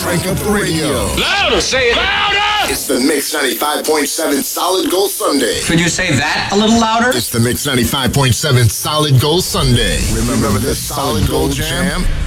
Crank up the radio. Louder, say it louder! It's the Mix 95.7 Solid Gold Sunday. Could you say that a little louder? It's the Mix 95.7 Solid Gold Sunday. Remember the Solid Gold Jam?